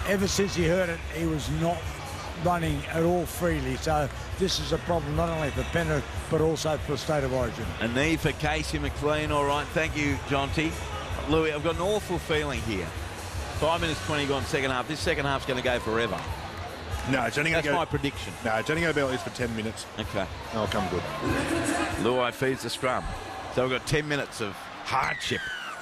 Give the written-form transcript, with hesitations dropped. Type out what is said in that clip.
ever since he hurt it, he was not running at all freely. So this is a problem not only for Penrith, but also for State of Origin. A knee for Casey McLean. All right, thank you, Jonty. Louis, I've got an awful feeling here. 5 minutes 20 gone second half. This second half's going to go forever. No, it's only going to go... That's my prediction. No, it's only going to be at least for 10 minutes. Okay. I'll come good. Luai feeds the scrum. So we've got 10 minutes of hardship.